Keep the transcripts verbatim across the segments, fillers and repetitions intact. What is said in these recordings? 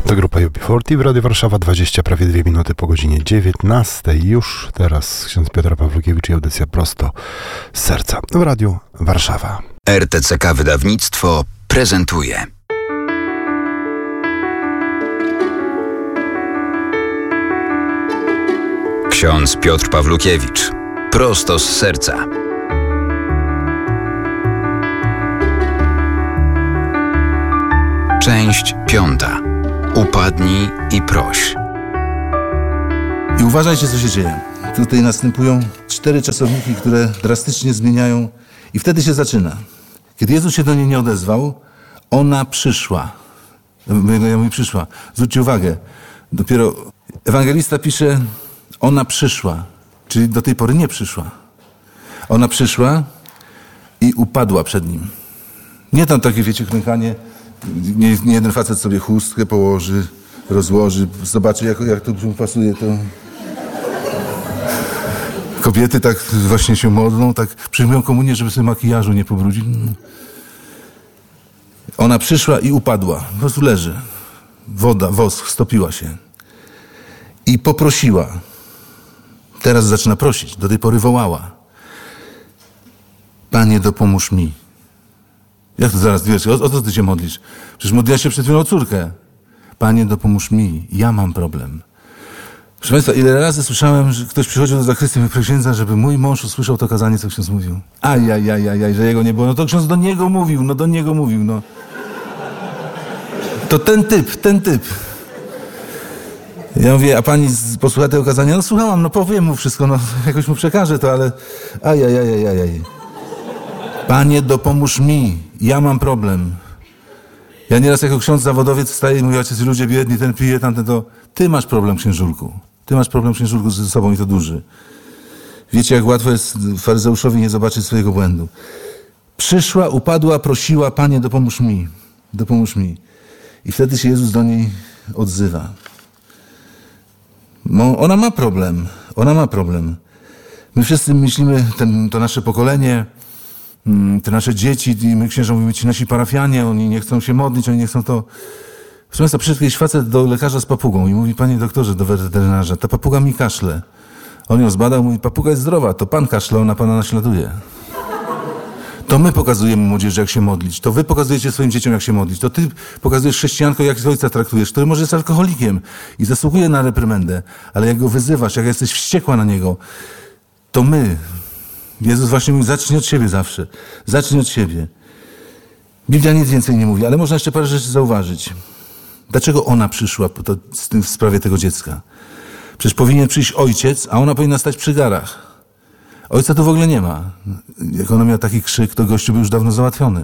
To grupa U B czterdzieści w Radiu Warszawa, dwadzieścia prawie dwie minuty po godzinie dziewiętnastej. Już teraz ksiądz Piotr Pawlukiewicz i audycja Prosto z Serca w Radiu Warszawa. R T C K Wydawnictwo prezentuje ksiądz Piotr Pawlukiewicz. Prosto z serca. Część piąta. Upadnij i proś. I uważajcie, co się dzieje. Tutaj następują cztery czasowniki, które drastycznie zmieniają i wtedy się zaczyna. Kiedy Jezus się do niej nie odezwał, ona przyszła. Ja mówię przyszła. Zwróćcie uwagę. Dopiero ewangelista pisze, ona przyszła. Czyli do tej pory nie przyszła. Ona przyszła i upadła przed nim. Nie tam takie, wiecie, klękanie. Nie, nie jeden facet sobie chustkę położy, rozłoży, zobaczy, jak, jak to pasuje. To... Kobiety tak właśnie się modlą, tak przyjmują komunię, żeby sobie makijażu nie pobrudzić. Ona przyszła i upadła. Po prostu leży. Woda, wosk, stopiła się. I poprosiła. Teraz zaczyna prosić. Do tej pory wołała. Panie, dopomóż mi. Jak to zaraz, wiesz, o, o co ty się modlisz? Przecież modliłaś się przed chwilą o córkę. Panie, dopomóż mi. Ja mam problem. Proszę Państwa, ile razy słyszałem, że ktoś przychodził do zakrystii i księdza, żeby mój mąż usłyszał to kazanie, co ksiądz mówił. Ajajajajaj, że jego nie było. No to ksiądz do niego mówił, no do niego mówił, no. To ten typ, ten typ. Ja mówię, a pani posłucha tego kazania? No słuchałam, no powiem mu wszystko, no jakoś mu przekażę to, ale ajajajajajaj. Panie, dopomóż mi, ja mam problem. Ja nieraz jako ksiądz zawodowiec wstaję i mówię, ojciec, ludzie biedni, ten pije, tamten to. Ty masz problem, księżulku. Ty masz problem, księżulku, ze sobą i to duży. Wiecie, jak łatwo jest faryzeuszowi nie zobaczyć swojego błędu. Przyszła, upadła, prosiła, Panie, dopomóż mi, dopomóż mi. I wtedy się Jezus do niej odzywa. No, ona ma problem, ona ma problem. My wszyscy myślimy, ten, to nasze pokolenie, te nasze dzieci, i my księża mówimy, ci nasi parafianie, oni nie chcą się modlić, oni nie chcą to... Proszę Państwa, przyszedł jakiś facet do lekarza z papugą i mówi, panie doktorze, do weterynarza, ta papuga mi kaszle. On ją zbadał, mówi, papuga jest zdrowa, to pan kaszle, ona pana naśladuje. To my pokazujemy młodzieży, jak się modlić. To wy pokazujecie swoim dzieciom, jak się modlić. To ty pokazujesz chrześcijanko, jak ojca traktujesz, który może jest alkoholikiem i zasługuje na reprymendę, ale jak go wyzywasz, jak jesteś wściekła na niego, to my... Jezus właśnie mówi, zacznij od siebie zawsze. Zacznij od siebie. Biblia nic więcej nie mówi, ale można jeszcze parę rzeczy zauważyć. Dlaczego ona przyszła to, w sprawie tego dziecka? Przecież powinien przyjść ojciec, a ona powinna stać przy garach. Ojca tu w ogóle nie ma. Jak ona miała taki krzyk, to gościu był już dawno załatwiony.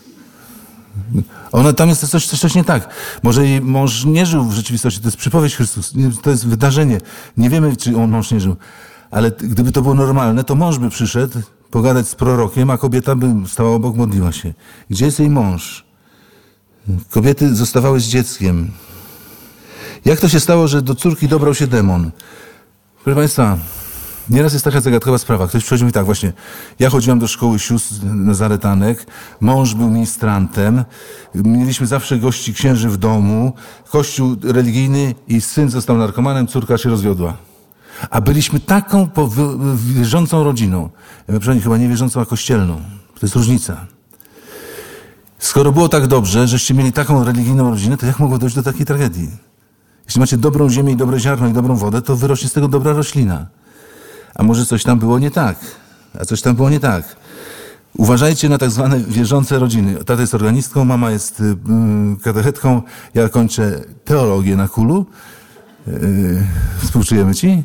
Ona, tam jest coś, coś, coś nie tak. Może jej mąż nie żył w rzeczywistości, to jest przypowieść Chrystus, to jest wydarzenie. Nie wiemy, czy on mąż nie żył. Ale gdyby to było normalne, to mąż by przyszedł pogadać z prorokiem, a kobieta by stała obok, modliła się. Gdzie jest jej mąż? Kobiety zostawały z dzieckiem. Jak to się stało, że do córki dobrał się demon? Proszę Państwa, nieraz jest taka zagadkowa sprawa. Ktoś przychodzi mi tak właśnie. Ja chodziłam do szkoły sióstr nazaretanek, mąż był ministrantem, mieliśmy zawsze gości księży w domu, kościół religijny i syn został narkomanem, córka się rozwiodła. A byliśmy taką wierzącą rodziną. Ja przynajmniej chyba nie wierzącą, a kościelną. To jest różnica. Skoro było tak dobrze, żeście mieli taką religijną rodzinę, to jak mogło dojść do takiej tragedii? Jeśli macie dobrą ziemię i dobre ziarno i dobrą wodę, to wyrośnie z tego dobra roślina. A może coś tam było nie tak? A coś tam było nie tak. Uważajcie na tak zwane wierzące rodziny. Tata jest organistką, mama jest yy, katechetką, ja kończę teologię na Kulu. Yy, współczujemy ci.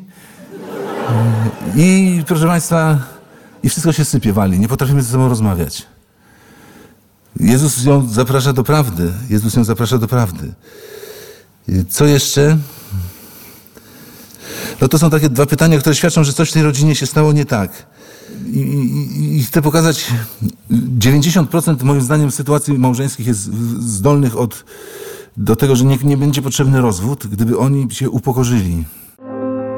I proszę Państwa, i wszystko się sypie, wali. Nie potrafimy ze sobą rozmawiać. Jezus ją zaprasza do prawdy. Jezus ją zaprasza do prawdy. Co jeszcze? No to są takie dwa pytania, które świadczą, że coś w tej rodzinie się stało nie tak. I, i, i chcę pokazać, dziewięćdziesiąt procent moim zdaniem sytuacji małżeńskich jest zdolnych od, do tego, że nie, nie będzie potrzebny rozwód, gdyby oni się upokorzyli.